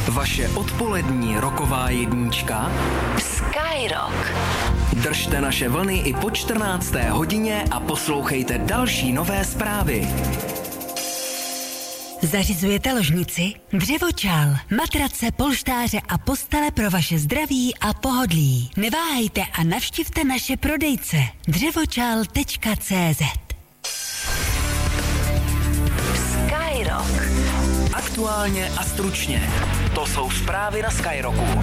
Vaše odpolední roková jednička Skyrock. Držte naše vlny i po 14. hodině a poslouchejte další nové zprávy. Zařizujete ložnici? Dřevočal, matrace, polštáře a postele pro vaše zdraví a pohodlí. Neváhejte a navštivte naše prodejce dřevočal.cz. Skyrock. Aktuálně a stručně. To jsou zprávy na Skyrocku.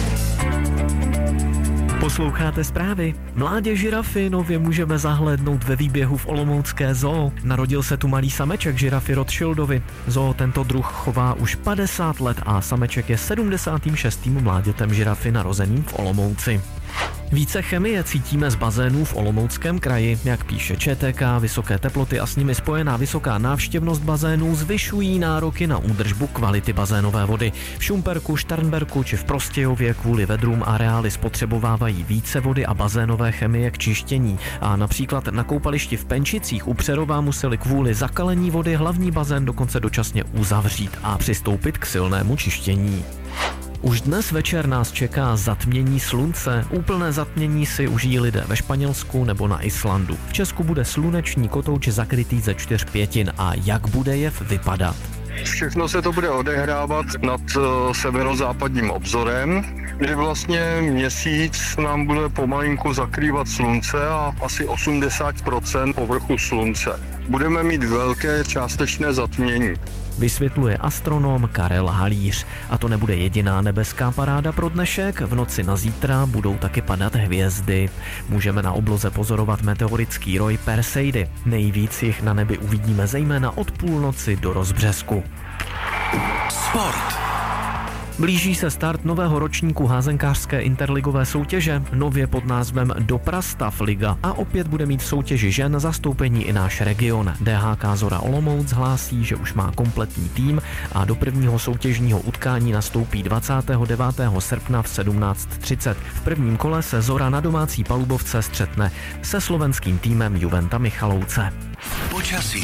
Posloucháte zprávy? Mládě žirafy nově můžeme zahlédnout ve výběhu v olomoucké zoo. Narodil se tu malý sameček žirafy Rothschildovi. Zoo tento druh chová už 50 let a sameček je 76. mládětem žirafy narozeným v Olomouci. Více chemie cítíme z bazénů v Olomouckém kraji. Jak píše ČTK, vysoké teploty a s nimi spojená vysoká návštěvnost bazénů zvyšují nároky na údržbu kvality bazénové vody. V Šumperku, Šternberku či v Prostějově kvůli vedrům areály spotřebovávají více vody a bazénové chemie k čištění. A například na koupališti v Penčicích u Přerova museli kvůli zakalení vody hlavní bazén dokonce dočasně uzavřít a přistoupit k silnému čištění. Už dnes večer nás čeká zatmění slunce. Úplné zatmění si užijí lidé ve Španělsku nebo na Islandu. V Česku bude sluneční kotouč zakrytý ze 4/5 a jak bude jev vypadat? Všechno se to bude odehrávat nad severozápadním obzorem, kdy vlastně měsíc nám bude pomalinku zakrývat slunce a asi 80% povrchu slunce. Budeme mít velké částečné zatmění. Vysvětluje astronom Karel Halíř. A to nebude jediná nebeská paráda pro dnešek. V noci na zítra budou taky padat hvězdy. Můžeme na obloze pozorovat meteorický roj Perseidy. Nejvíc jich na nebi uvidíme zejména od půlnoci do rozbřesku. Sport. Blíží se start nového ročníku házenkářské interligové soutěže, nově pod názvem Doprastav liga, a opět bude mít v soutěži žen zastoupení i náš region. DHK Zora Olomouc hlásí, že už má kompletní tým a do prvního soutěžního utkání nastoupí 29. srpna v 17:30. V prvním kole se Zora na domácí palubovce střetne se slovenským týmem Juventa Michalovce. Počasí.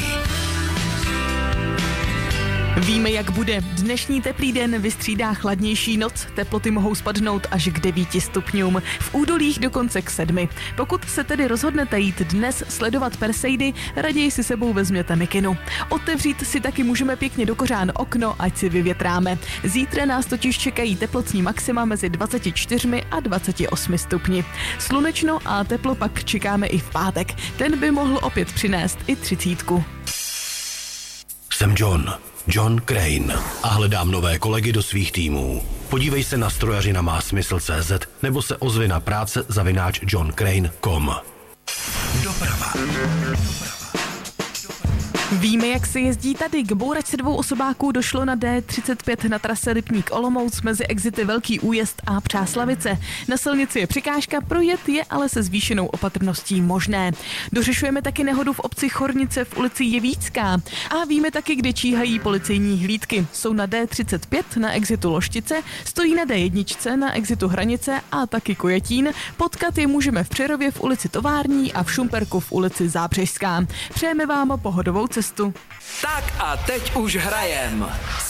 Víme, jak bude. Dnešní teplý den vystřídá chladnější noc. Teploty mohou spadnout až k 9 stupňům. V údolích dokonce k 7. Pokud se tedy rozhodnete jít dnes sledovat Perseidy, raději si sebou vezměte mikinu. Otevřít si taky můžeme pěkně do kořán okno, ať si vyvětráme. Zítra nás totiž čekají teplotní maxima mezi 24 a 28 stupni. Slunečno a teplo pak čekáme i v pátek. Ten by mohl opět přinést i 30. Jsem John Crane a hledám nové kolegy do svých týmů. Podívej se na strojařina má smysl.cz nebo se ozvi na práce@johncrane.com. Doprava. Víme, jak se jezdí tady. K bouračce 2 osobáků došlo na D35 na trase Lipník Olomouc mezi exity Velký Újezd a Přáslavice. Na silnici je překážka, projet je ale se zvýšenou opatrností možné. Dořešujeme taky nehodu v obci Chornice v ulici Jevícká. A víme taky, kde číhají policejní hlídky. Jsou na D35 na exitu Loštice, stojí na D1 na exitu Hranice a taky Kojetín. Potkat je můžeme v Přerově v ulici Tovární a v Šumperku v ulici Zábřežská. Přejeme vám pohodovou cestu. Tak a teď už hrajem.